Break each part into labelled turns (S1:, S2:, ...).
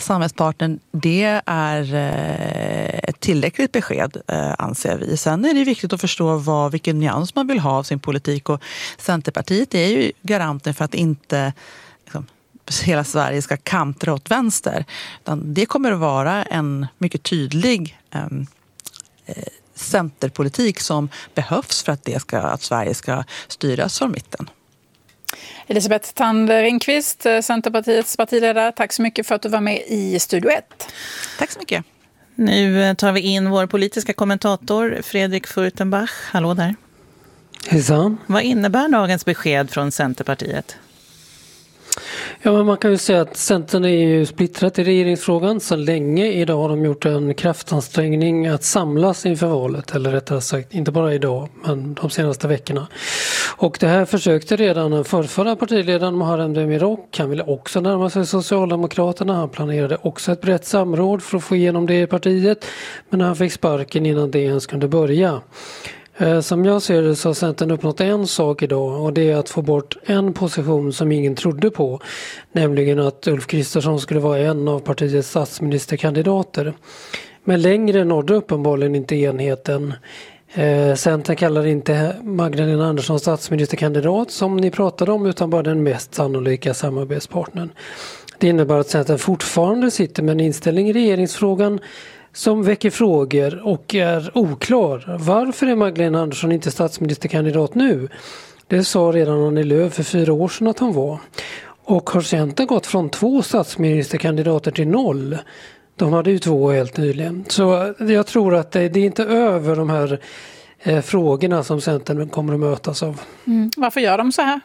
S1: samhällspartnern, det är ett tillräckligt besked, anser vi. Sen är det viktigt att förstå vilken nyans man vill ha av sin politik, och Centerpartiet är ju garanten för att inte hela Sverige ska kantra åt vänster. Utan det kommer att vara en mycket tydlig centerpolitik som behövs för att Sverige ska styras från mitten.
S2: Elisabeth Thand Ringqvist, Centerpartiets partiledare, tack så mycket för att du var med i Studio 1.
S1: Tack så mycket.
S3: Nu tar vi in vår politiska kommentator Fredrik Furtenbach. Hallå där.
S4: Hejsan.
S3: Vad innebär dagens besked från Centerpartiet?
S4: Ja, men man kan ju säga att Centern är ju splittrat i regeringsfrågan så länge. Idag har de gjort en kraftansträngning att samlas inför valet, eller rättare sagt inte bara idag men de senaste veckorna. Och det här försökte redan den förrförra partiledaren Muharrem Demirok. Han ville också närma sig Socialdemokraterna. Han planerade också ett brett samråd för att få igenom det i partiet, men han fick sparken innan det ens kunde börja. Som jag ser det så har Centern uppnått en sak idag, och det är att få bort en position som ingen trodde på, nämligen att Ulf Kristersson skulle vara en av partiets statsministerkandidater. Men längre nådde uppenbarligen inte enheten. Centern kallar inte Magdalena Andersson statsministerkandidat som ni pratade om, utan bara den mest sannolika samarbetspartnern. Det innebär att Centern fortfarande sitter med en inställning i regeringsfrågan som väcker frågor och är oklar. Varför är Magdalena Andersson inte statsministerkandidat nu? Det sa redan Annie Lööf för 4 år sedan att hon var. Och har Centern gått från 2 statsministerkandidater till 0? De hade ju 2 helt nyligen. Så jag tror att det är inte över de här frågorna som Centern kommer att mötas av.
S2: Varför gör de så här?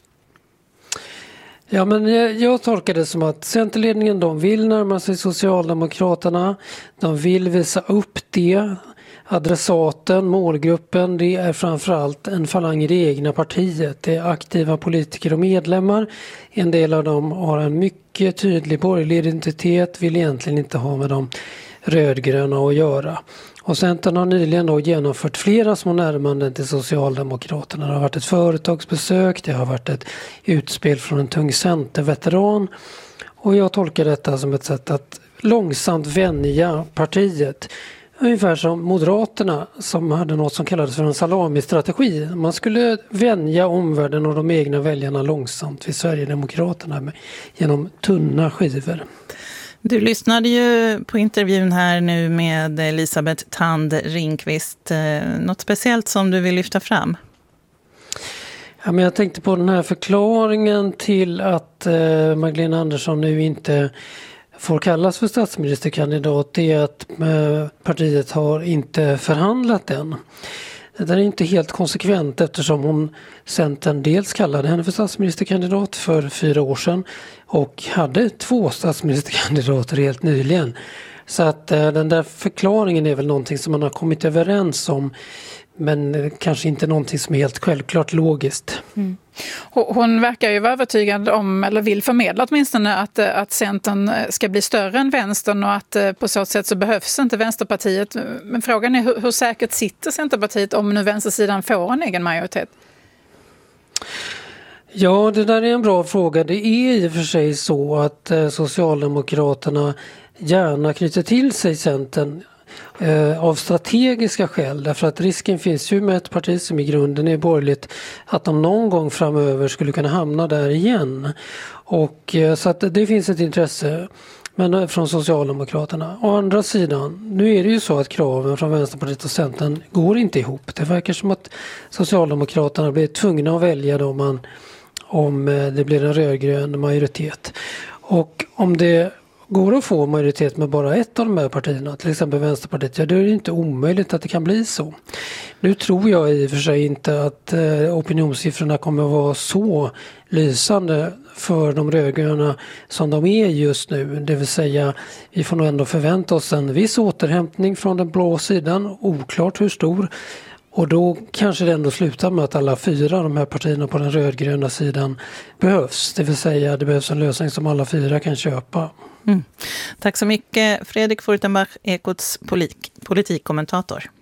S4: Ja, men jag tolkar det som att Centerledningen, de vill närma sig Socialdemokraterna. De vill visa upp det. Adressaten, målgruppen, det är framförallt en falang i det egna partiet. Det är aktiva politiker och medlemmar. En del av dem har en mycket tydlig borgerlig identitet, vill egentligen inte ha med de rödgröna att göra. Och Centern har nyligen då genomfört flera små närmanden till Socialdemokraterna. Det har varit ett företagsbesök, det har varit ett utspel från en tung centerveteran. Och jag tolkar detta som ett sätt att långsamt vänja partiet. Ungefär som Moderaterna som hade något som kallades för en salami-strategi. Man skulle vänja omvärlden och de egna väljarna långsamt vid Sverigedemokraterna genom tunna skivor.
S3: Du lyssnade ju på intervjun här nu med Elisabeth Thand Ringqvist. Något speciellt som du vill lyfta fram?
S4: Ja, men jag tänkte på den här förklaringen till att Magdalena Andersson nu inte får kallas för statsministerkandidat. Det är att partiet har inte förhandlat än. Det är inte helt konsekvent eftersom Centern dels kallade henne för statsministerkandidat för 4 år sedan och hade 2 statsministerkandidater helt nyligen. Så att den där förklaringen är väl någonting som man har kommit överens om, men kanske inte någonting som är helt självklart logiskt.
S2: Hon verkar ju vara övertygad om, eller vill förmedla åtminstone, att Centern ska bli större än vänstern och att på så sätt så behövs inte Vänsterpartiet. Men frågan är hur säkert sitter Centerpartiet om nu vänstersidan får en egen majoritet?
S4: Ja, det där är en bra fråga. Det är i och för sig så att Socialdemokraterna gärna knyter till sig Centern av strategiska skäl, därför att risken finns ju med ett parti som i grunden är borgerligt att de någon gång framöver skulle kunna hamna där igen. Och så att det finns ett intresse, men från Socialdemokraterna. Å andra sidan, nu är det ju så att kraven från Vänsterpartiet och Centern går inte ihop. Det verkar som att Socialdemokraterna blir tvungna att välja då om det blir en rödgrön majoritet. Och om det går att få majoritet med bara ett av de här partierna, till exempel Vänsterpartiet, ja, då är det inte omöjligt att det kan bli så. Nu tror jag i och för sig inte att opinionssiffrorna kommer att vara så lysande för de rödgröna som de är just nu. Det vill säga, vi får nog ändå förvänta oss en viss återhämtning från den blå sidan, oklart hur stor. Och då kanske det ändå slutar med att alla 4 av de här partierna på den rödgröna sidan behövs. Det vill säga, det behövs en lösning som alla 4 kan köpa.
S3: Tack så mycket, Fredrik Furtenbach, Ekots politikkommentator.